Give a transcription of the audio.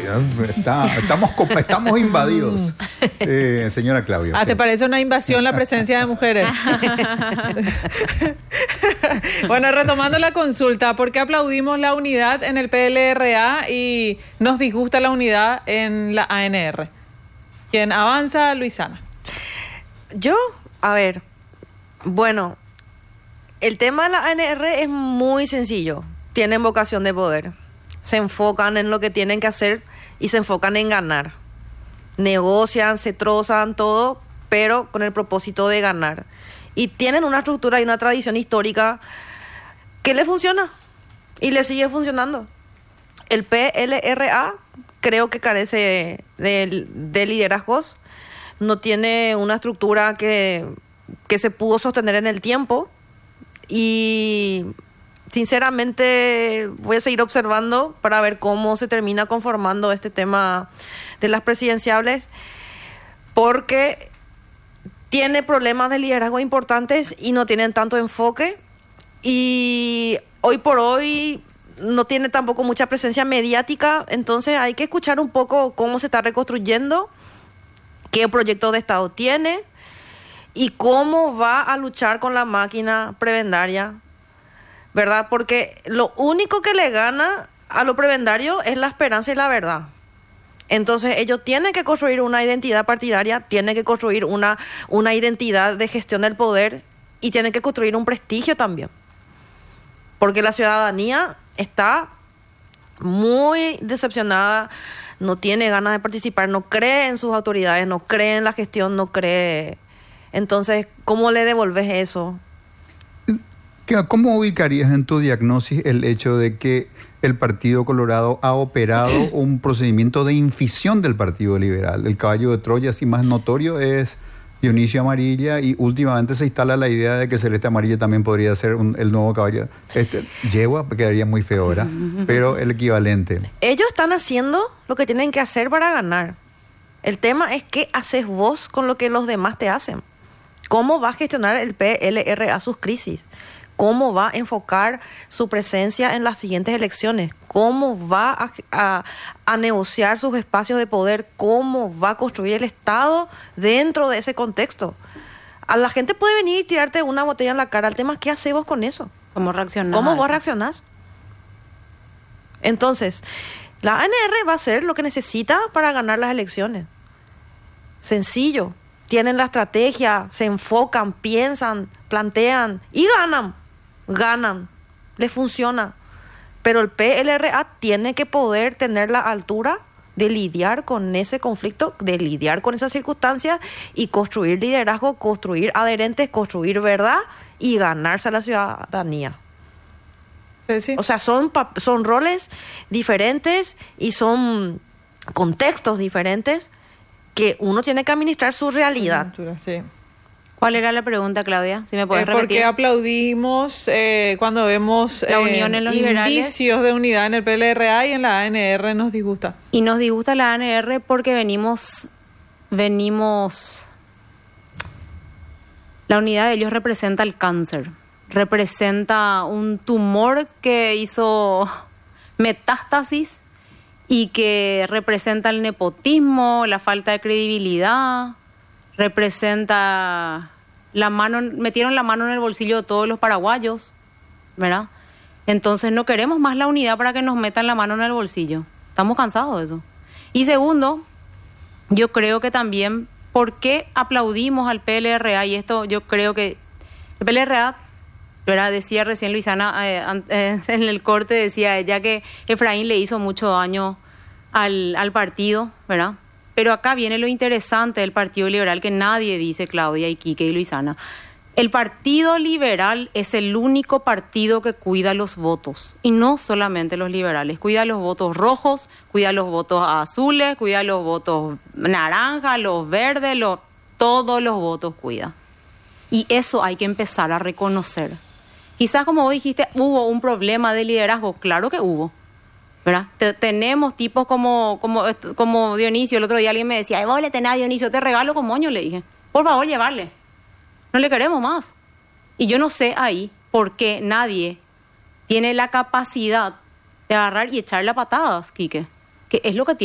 Estamos invadidos. Señora Claudia. ¿Te parece una invasión la presencia de mujeres? Bueno, retomando la consulta, ¿por qué aplaudimos la unidad en el PLRA y nos disgusta la unidad en la ANR? ¿Quién avanza? Luisana. Bueno, el tema de la ANR es muy sencillo. Tienen vocación de poder. Se enfocan en lo que tienen que hacer y se enfocan en ganar. Negocian, se trozan, todo, pero con el propósito de ganar. Y tienen una estructura y una tradición histórica que les funciona y les sigue funcionando. El PLRA creo que carece de liderazgos. No tiene una estructura que se pudo sostener en el tiempo. Y sinceramente voy a seguir observando para ver cómo se termina conformando este tema de las presidenciables, porque tiene problemas de liderazgo importantes y no tienen tanto enfoque, y hoy por hoy no tiene tampoco mucha presencia mediática. Entonces hay que escuchar un poco cómo se está reconstruyendo, qué proyecto de Estado tiene y cómo va a luchar con la máquina prebendaria, ¿verdad? Porque lo único que le gana a lo prebendario es la esperanza y la verdad. Entonces ellos tienen que construir una identidad partidaria, tienen que construir una identidad de gestión del poder y tienen que construir un prestigio también. Porque la ciudadanía está muy decepcionada, no tiene ganas de participar, no cree en sus autoridades, no cree en la gestión, no cree. Entonces, ¿cómo le devolves eso? ¿Cómo ubicarías en tu diagnóstico el hecho de que el Partido Colorado ha operado un procedimiento de infisión del Partido Liberal? El caballo de Troya, así más notorio, es Dionisio Amarilla, y últimamente se instala la idea de que Celeste Amarilla también podría ser el nuevo caballo. Yegua quedaría muy feo, ¿verdad? Pero el equivalente. Ellos están haciendo lo que tienen que hacer para ganar. El tema es qué haces vos con lo que los demás te hacen. ¿Cómo va a gestionar el PLRA sus crisis? ¿Cómo va a enfocar su presencia en las siguientes elecciones? ¿Cómo va a negociar sus espacios de poder? ¿Cómo va a construir el Estado dentro de ese contexto? A la gente puede venir y tirarte una botella en la cara. El tema es qué haces vos con eso. ¿Cómo reaccionás? ¿Cómo vos reaccionás? Entonces, la ANR va a hacer lo que necesita para ganar las elecciones. Sencillo. Tienen la estrategia, se enfocan, piensan, plantean y ganan, les funciona. Pero el PLRA tiene que poder tener la altura de lidiar con ese conflicto, de lidiar con esas circunstancias y construir liderazgo, construir adherentes, construir verdad y ganarse a la ciudadanía. Sí. O sea, son roles diferentes y son contextos diferentes que uno tiene que administrar su realidad. Sí. ¿Cuál era la pregunta, Claudia? Si me puedes repetir. ¿Por qué aplaudimos cuando vemos la unión en los indicios liberales de unidad en el PLRA y en la ANR nos disgusta? Y nos disgusta la ANR porque venimos... La unidad de ellos representa el cáncer. Representa un tumor que hizo metástasis y que representa el nepotismo, la falta de credibilidad, representa metieron la mano en el bolsillo de todos los paraguayos, ¿verdad? Entonces no queremos más la unidad para que nos metan la mano en el bolsillo. Estamos cansados de eso. Y segundo, yo creo que también, ¿por qué aplaudimos al PLRA? Y esto yo creo que el PLRA, ¿verdad? Decía recién Luisana, en el corte decía ella que Efraín le hizo mucho daño al partido, ¿verdad? Pero acá viene lo interesante del Partido Liberal que nadie dice, Claudia y Quique y Luisana. El Partido Liberal es el único partido que cuida los votos, y no solamente los liberales, cuida los votos rojos, cuida los votos azules, cuida los votos naranjas, los verdes, todos los votos cuida. Y eso hay que empezar a reconocer. Quizás, como vos dijiste, hubo un problema de liderazgo. Claro que hubo, ¿verdad? Tenemos tipos como Dionisio. El otro día alguien me decía, vos le tenés a Dionisio, te regalo con moño, le dije. Por favor, llevarle. No le queremos más. Y yo no sé ahí por qué nadie tiene la capacidad de agarrar y echarle a patadas, Quique. Que es lo que tiene.